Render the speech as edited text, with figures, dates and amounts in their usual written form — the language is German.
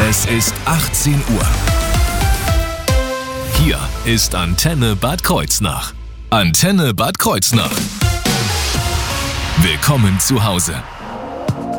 Es ist 18 Uhr. Hier ist Antenne Bad Kreuznach. Antenne Bad Kreuznach. Willkommen zu Hause.